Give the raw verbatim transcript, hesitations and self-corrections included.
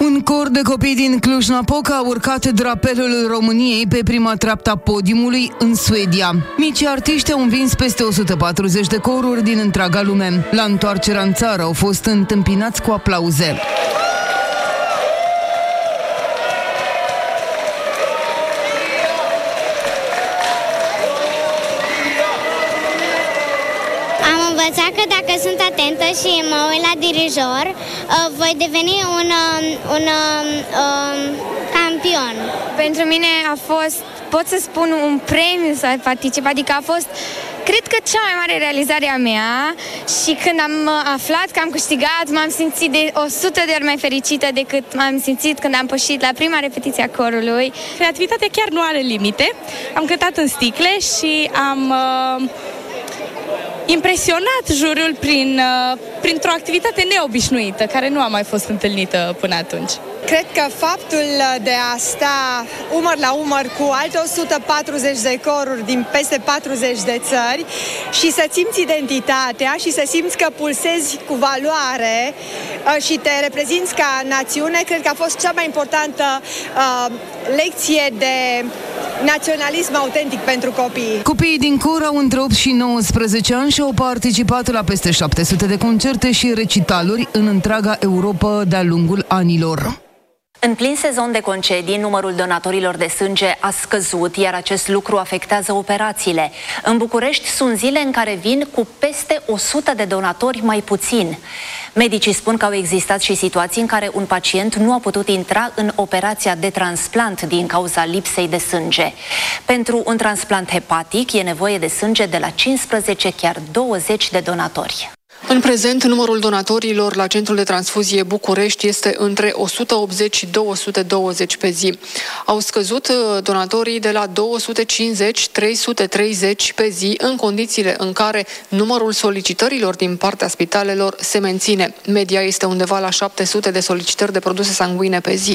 Un cor de copii din Cluj-Napoca a urcat drapelul României pe prima treaptă a podiumului în Suedia. Micii artiști au învins peste o sută patruzeci de coruri din întreaga lume. La întoarcerea în țară au fost întâmpinați cu aplauze. Am învățat că dacă sunt atentă și mă uit la dirijor, voi deveni un, un um, campion. Pentru mine a fost, pot să spun, un premiu să particip, adică a fost, cred că, cea mai mare realizare a mea și când am aflat că am câștigat, m-am simțit de o sută de ori mai fericită decât m-am simțit când am pășit la prima repetiție a corului. Creativitatea chiar nu are limite. Am cântat în sticle și am... Uh... impresionat jurul prin, printr-o activitate neobișnuită, care nu a mai fost întâlnită până atunci. Cred că faptul de a sta umăr la umăr cu alte o sută patruzeci de coruri din peste patruzeci de țări și să simți identitatea și să simți că pulsezi cu valoare și te reprezinți ca națiune, cred că a fost cea mai importantă uh, lecție de naționalism autentic pentru copii. Copiii din cor au între opt și nouăsprezece ani și au participat la peste șapte sute de concerte și recitaluri în întreaga Europa de-a lungul anilor. În plin sezon de concedii, numărul donatorilor de sânge a scăzut, iar acest lucru afectează operațiile. În București sunt zile în care vin cu peste o sută de donatori mai puțin. Medicii spun că au existat și situații în care un pacient nu a putut intra în operația de transplant din cauza lipsei de sânge. Pentru un transplant hepatic e nevoie de sânge de la cincisprezece, chiar douăzeci de donatori. În prezent, numărul donatorilor la Centrul de Transfuzie București este între o sută optzeci și două sute douăzeci pe zi. Au scăzut donatorii de la două sute cincizeci - trei sute treizeci pe zi, în condițiile în care numărul solicitărilor din partea spitalelor se menține. Media este undeva la șapte sute de solicitări de produse sanguine pe zi.